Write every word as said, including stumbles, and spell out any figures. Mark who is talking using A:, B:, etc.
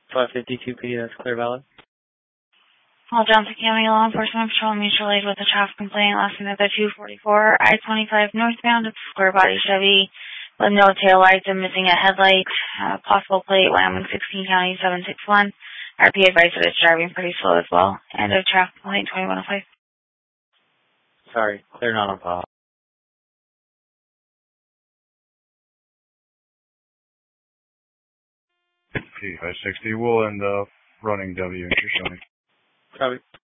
A: five fifty-two P, that's clear valid.
B: All Johnson County law enforcement patrol mutual aid with a traffic complaint last minute at two forty-four I twenty-five northbound. It's a square body Chevy with no tail lights and missing a headlight. Uh, possible plate Wyoming sixteen County seven six one. R P advised that it's driving pretty slow as well. End of traffic complaint twenty-one oh five.
A: Sorry, clear not on file.
C: P five sixty, we'll end up running W in Shoshone.
A: Copy.